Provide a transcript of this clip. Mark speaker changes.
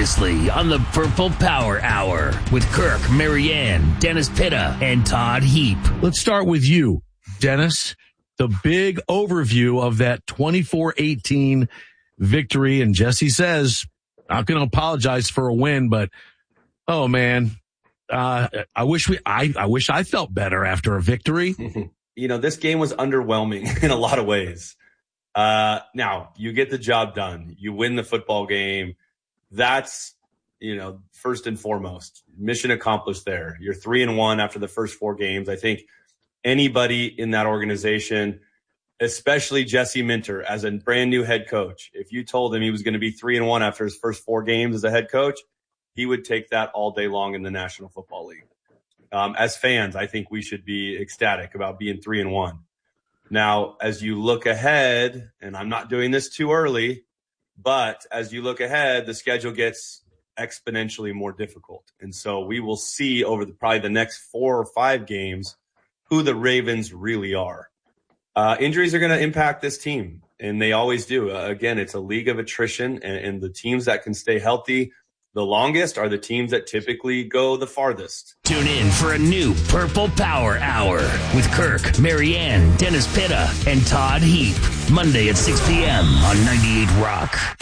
Speaker 1: previously on the Purple Power Hour with Kirk, Marianne, Dennis Pitta, and Todd Heap.
Speaker 2: Let's start with you, Dennis. The big overview of that 24-18 victory. And Jesse says, not going to apologize for a win, but, oh, man, I wish I felt better after a victory.
Speaker 3: You know, this game was underwhelming in a lot of ways. Now, you get the job done. You win the football game. That's, first and foremost. Mission accomplished there. You're 3-1 after the first 4 games. I think anybody in that organization, especially Jesse Minter, as a brand new head coach, if you told him he was going to be 3-1 after his first 4 games as a head coach, he would take that all day long in the National Football League. As fans, I think we should be ecstatic about being 3-1. Now, as you look ahead, and I'm not doing this too early, but as you look ahead, the schedule gets exponentially more difficult. And so we will see over probably the next 4 or 5 games who the Ravens really are. Injuries are going to impact this team, and they always do. Again, it's a league of attrition, and the teams that can stay healthy the longest are the teams that typically go the farthest.
Speaker 1: Tune in for a new Purple Power Hour with Kirk, Marianne, Dennis Pitta, and Todd Heap. Monday at 6 p.m. on 98 Rock.